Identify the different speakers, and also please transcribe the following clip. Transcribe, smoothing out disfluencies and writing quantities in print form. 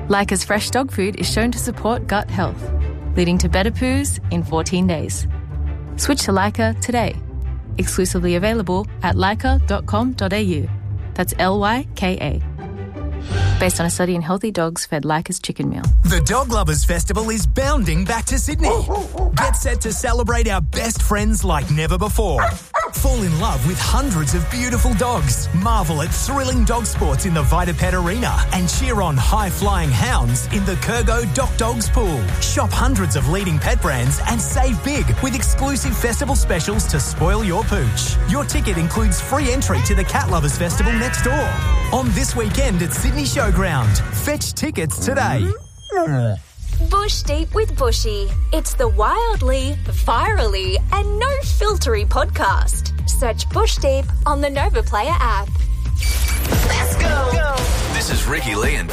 Speaker 1: Leica's fresh dog food is shown to support gut health, leading to better poos in 14 days. Switch to Leica today. Exclusively available at leica.com.au. That's Lyka. Based on a study in healthy dogs fed Leica's chicken meal.
Speaker 2: The Dog Lovers Festival is bounding back to Sydney. Get set to celebrate our best friends like never before. Fall in love with hundreds of beautiful dogs. Marvel at thrilling dog sports in the Vitapet Arena and cheer on high-flying hounds in the Kurgo Doc Dogs Pool. Shop hundreds of leading pet brands and save big with exclusive festival specials to spoil your pooch. Your ticket includes free entry to the Cat Lovers Festival next door. On this weekend at Sydney Showground. Fetch tickets today.
Speaker 3: Bush Deep with Bushy. It's the wildly, virally, and no-filtery podcast. Search Bush Deep on the Nova Player app.
Speaker 4: Let's go. This is Ricky Lee and